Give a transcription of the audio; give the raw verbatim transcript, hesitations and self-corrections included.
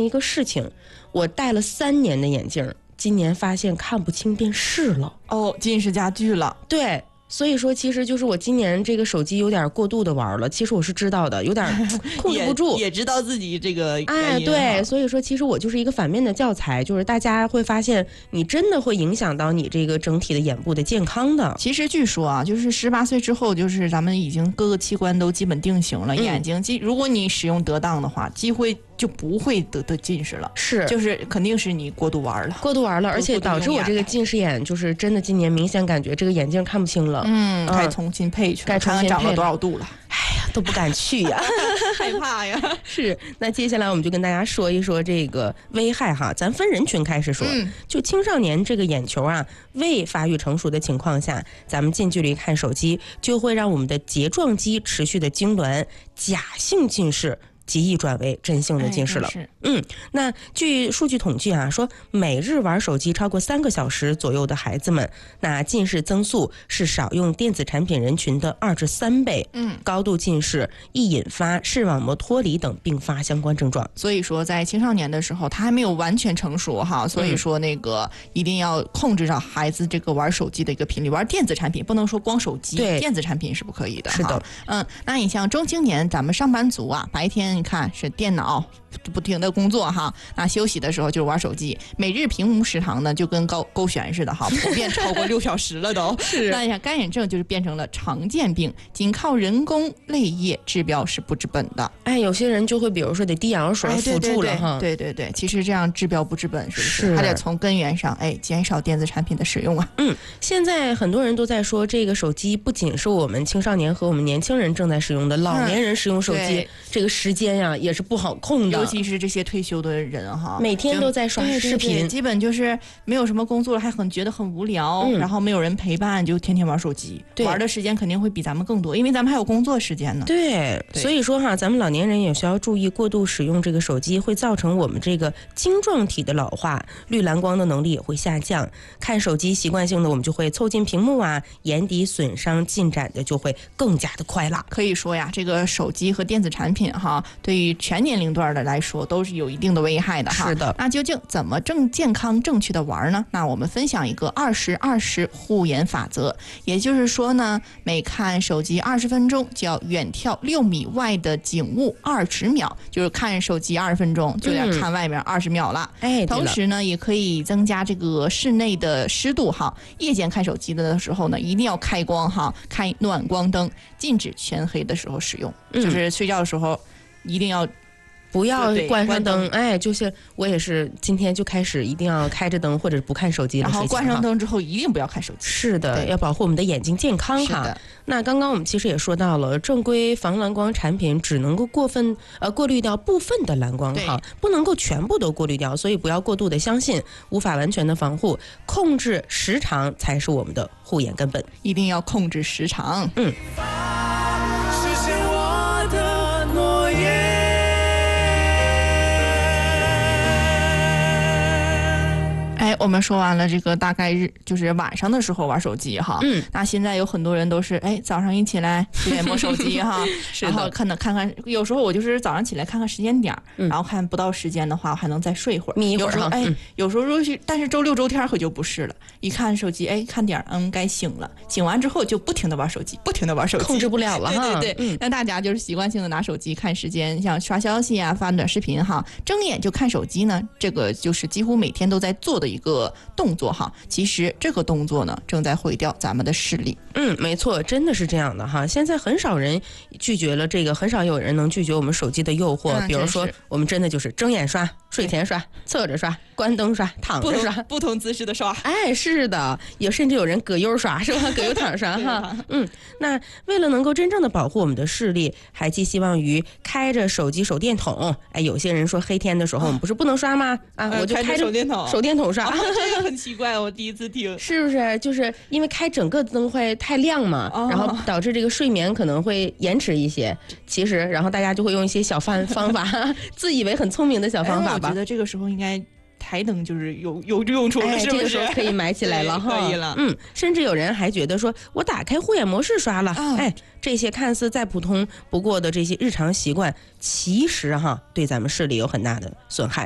一个事情，我戴了三年的眼镜，今年发现看不清电视了。 哦，近视加剧了。 对。所以说其实就是我今年这个手机有点过度的玩了，其实我是知道的，有点控制不住也, 也知道自己这个哎，对，所以说其实我就是一个反面的教材，就是大家会发现你真的会影响到你这个整体的眼部的健康的。 其实据说啊，就是十八岁之后，就是咱们已经各个器官都基本定型了，嗯、眼睛如果你使用得当的话，机会就不会得得近视了。 是， 就是肯定是你过度玩了， 过度玩了，而且导致我这个近视眼就是真的今年明显感觉这个眼镜看不清了。 嗯，该重新配去了， 该重新配了， 看看长了多少度了。 哎呀，都不敢去呀， 害怕呀。 是，那接下来我们就跟大家说一说这个危害哈，咱分人群开始说。嗯、就青少年这个眼球啊未发育成熟的情况下，咱们近距离看手机，就会让我们的睫状肌持续的痉挛，假性近视极易转为真性的近视了。 哎、 嗯，那据数据统计啊，说每日玩手机超过三个小时左右的孩子们，那近视增速是少用电子产品人群的二至三倍。 嗯， 高度近视易引发视网膜脱离等并发相关症状。 所以说，在青少年的时候，他还没有完全成熟哈，所以说那个一定要控制上孩子这个玩手机的一个频率，玩电子产品不能说光手机， 对， 电子产品是不可以的。 是的， 嗯，那你像中青年，咱们上班族啊，白天你看是电脑不停的工作哈，那休息的时候就是玩手机，每日屏幕时长呢就跟高勾选似的哈，普遍超过六小时了都。 是， 那你看干眼症就是变成了常见病，仅靠人工泪液治标是不治本的。 哎，有些人就会比如说得滴眼药水辅助了哈、 哎。对对 对, 对, 对，其实这样治标不治本，是不是？ 是还得从根源上哎减少电子产品的使用啊。 嗯，现在很多人都在说，这个手机不仅是我们青少年和我们年轻人正在使用的，老年人使用手机、嗯、这个时间呀也是不好控的， 尤其是这些退休的人哈， 每天都在刷视频， 对对对，基本就是没有什么工作了，还很觉得很无聊、嗯，然后没有人陪伴，就天天玩手机，玩的时间肯定会比咱们更多，因为咱们还有工作时间呢。 对，对，所以说哈，咱们老年人也需要注意，过度使用这个手机会造成我们这个晶状体的老化，绿蓝光的能力也会下降。看手机习惯性的我们就会凑近屏幕啊，眼底损伤进展的就会更加的快了。 可以说呀，这个手机和电子产品哈，对于全年龄段的来说都是有一定的危害的哈。 是的。 那究竟怎么正健康正确的玩呢？那我们分享一个二十二十护眼法则，也就是说呢，每看手机二十分钟就要远眺六米外的景物二十秒，就是看手机二十分钟就要看外面二十秒了。 哎、嗯， 同时呢，也可以增加这个室内的湿度哈。夜间看手机的时候呢，一定要开光哈，开暖光灯，禁止全黑的时候使用，嗯、就是睡觉的时候一定要。 不要关上灯，哎，就是我也是今天就开始一定要开着灯，或者不看手机了。 然后关上灯之后一定不要看手机。 是的，要保护我们的眼睛健康哈。那刚刚我们其实也说到了，正规防蓝光产品只能够过分呃过滤掉部分的蓝光哈，不能够全部都过滤掉，所以不要过度的相信，无法完全的防护，控制时长才是我们的护眼根本。 一定要控制时长。 嗯。 实现我的诺言。 哎，我们说完了这个大概日，就是晚上的时候玩手机哈。 嗯， 那现在有很多人都是哎早上一起来九点摸手机哈，然后看到看看，有时候我就是早上起来看看时间点、嗯，然后看不到时间的话，我还能再睡一会儿。 眯一会儿。 有时候哎、嗯，有时候说是，但是周六周天可就不是了，一看手机，哎，看点嗯该醒了，醒完之后就不停的玩手机，不停的玩手机， 控制不了了哈。 对对对、嗯，那大家就是习惯性的拿手机看时间，像刷消息啊、发短视频哈，睁眼就看手机呢，这个就是几乎每天都在做的一个动作哈。其实这个动作呢，正在毁掉咱们的视力。 嗯，没错，真的是这样的哈。现在很少人拒绝了这个，很少有人能拒绝我们手机的诱惑。嗯、比如说，我们真的就是睁眼刷、睡前刷、侧着刷、关灯刷、躺着刷， 不同姿势的刷。 哎，是的，有甚至有人葛优刷是吧？葛优躺刷哈。嗯，那为了能够真正的保护我们的视力，还寄希望于开着手机手电筒。哎，有些人说黑天的时候、啊、我们不是不能刷吗？啊，我就开着手电筒， 手电筒刷。 啊、这个很奇怪，我第一次听。 是不是？就是因为开整个灯会太亮嘛、哦，然后导致这个睡眠可能会延迟一些。其实，然后大家就会用一些小方方法，自以为很聪明的小方法吧。 哎、我觉得这个时候应该台灯就是有有用处了， 哎、 是不是？ 这个时候可以买起来了哈， 可以了。 嗯，甚至有人还觉得说，我打开护眼模式刷了，哦、哎，这些看似再普通不过的这些日常习惯，其实哈对咱们视力有很大的损害。